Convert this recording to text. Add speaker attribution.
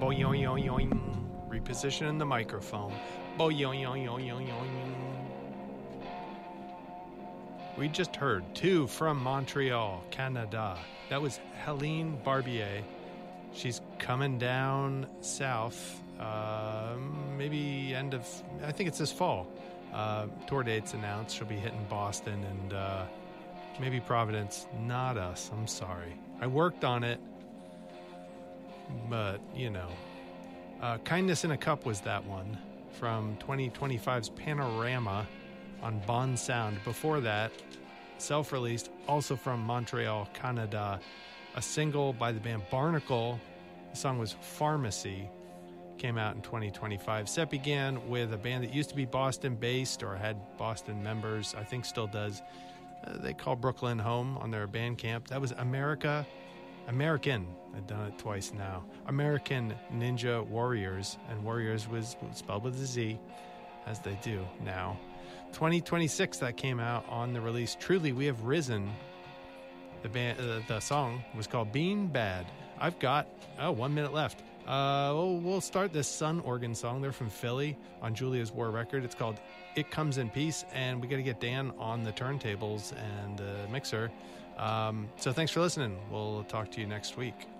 Speaker 1: Boing. Repositioning the microphone. Boing. We just heard two from Montreal, Canada. That was Helene Barbier. She's coming down south, maybe I think it's this fall. Tour dates announced. She'll be hitting Boston and maybe Providence. Not us, I'm sorry. I worked on it, but, Kindness in a Cup was that one from 2025's Panorama on Bond Sound. Before that, self-released, also from Montreal, Canada, a single by the band Barnacle. The song was Pharmacy, came out in 2025. Set began with a band that used to be Boston-based or had Boston members, I think still does. They call Brooklyn home on their Bandcamp. That was American, I've done it twice now, American Ninja Warriors, and Warriors was spelled with a Z, as they do now. 2026, that came out on the release Truly We Have Risen. The song was called Being Bad. I've got 1 minute left. We'll start this Sun organ song. They're from Philly on Julia's War record. It's called It Comes in Peace, and we got to get Dan on the turntables and mixer. So thanks for listening. We'll talk to you next week.